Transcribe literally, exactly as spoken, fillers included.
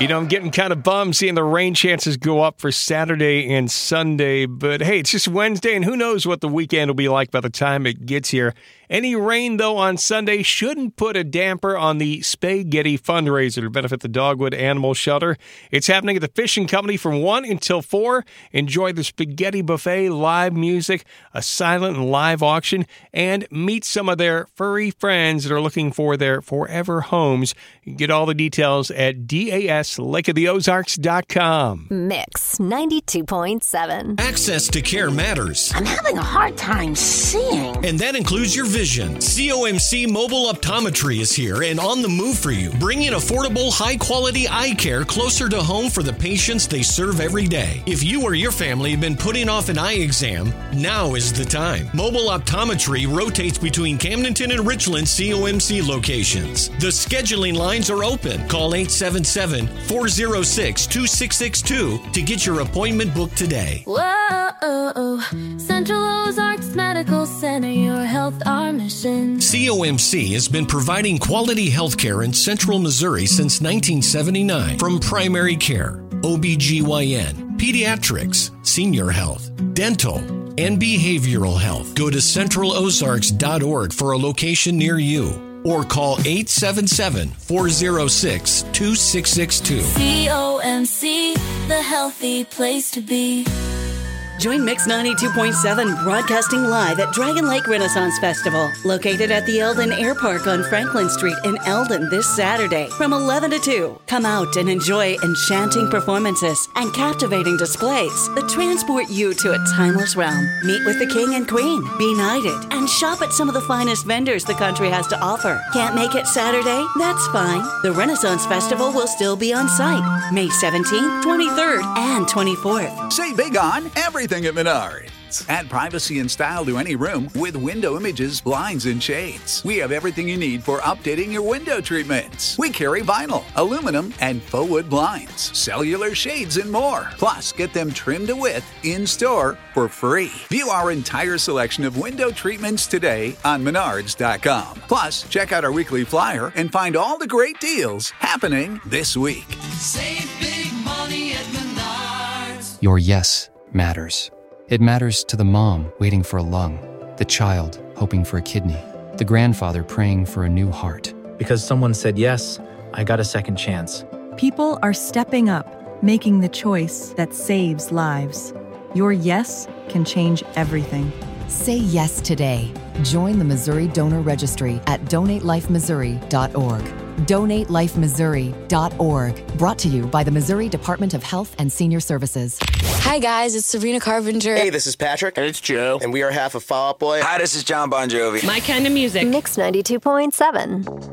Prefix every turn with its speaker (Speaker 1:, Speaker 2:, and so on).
Speaker 1: You know, I'm getting kind of bummed seeing the rain chances go up for Saturday and Sunday. But hey, it's just Wednesday, and who knows what the weekend will be like by the time it gets here. Any rain, though, on Sunday shouldn't put a damper on the Spaghetti fundraiser to benefit the Dogwood Animal Shelter. It's happening at the Fishing Company from one until four. Enjoy the spaghetti buffet, live music, a silent and live auction, and meet some of their furry friends that are looking for their forever homes. You can get all the details at D A S lake of the ozarks dot com.
Speaker 2: Mix ninety-two point seven.
Speaker 3: Access to care matters.
Speaker 4: I'm having a hard time seeing.
Speaker 3: And that includes your vision. C O M C Mobile Optometry is here and on the move for you, bringing affordable, high-quality eye care closer to home for the patients they serve every day. If you or your family have been putting off an eye exam, now is the time. Mobile Optometry rotates between Camdenton and Richland C O M C locations. The scheduling lines are open. Call eight seven seven, four oh six, two six six two to get your appointment booked today.
Speaker 5: Whoa, Central Ozarks Medical Center, your health, our mission.
Speaker 3: C O M C has been providing quality health care in Central Missouri since nineteen seventy-nine. From primary care, O B G Y N, pediatrics, senior health, dental, and behavioral health. Go to central ozarks dot org for a location near you, or call eight seven seven, four oh six, two six six two.
Speaker 5: C O M C, the healthy place to be.
Speaker 6: Join Mix ninety-two point seven broadcasting live at Dragon Lake Renaissance Festival, located at the Eldon Air Park on Franklin Street in Eldon this Saturday from eleven to two. Come out and enjoy enchanting performances and captivating displays that transport you to a timeless realm. Meet with the King and Queen, be knighted, and shop at some of the finest vendors the country has to offer. Can't make it Saturday? That's fine. The Renaissance Festival will still be on site May seventeenth, twenty-third, and twenty-fourth.
Speaker 7: Say big on everything at Menards. Add privacy and style to any room with window images, blinds, and shades. We have everything you need for updating your window treatments. We carry vinyl, aluminum, and faux wood blinds, cellular shades, and more. Plus, get them trimmed to width in-store for free. View our entire selection of window treatments today on menards dot com. Plus, check out our weekly flyer and find all the great deals happening this week.
Speaker 8: Save big money at Menards.
Speaker 9: Your yes matters. It matters to the mom waiting for a lung, the child hoping for a kidney, the grandfather praying for a new heart.
Speaker 10: Because someone said yes, I got a second chance.
Speaker 11: People are stepping up, making the choice that saves lives. Your yes can change everything.
Speaker 12: Say yes today. Join the Missouri Donor Registry at donate life missouri dot org. donate life missouri dot org. Brought to you by the Missouri Department of Health and Senior Services.
Speaker 13: Hi guys, it's Sabrina Carpenter.
Speaker 14: Hey, this is Patrick.
Speaker 15: And it's Joe.
Speaker 14: And we are half of Fall Out Boy.
Speaker 15: Hi, this is John Bon Jovi.
Speaker 2: My kind of music. Mix ninety-two point seven.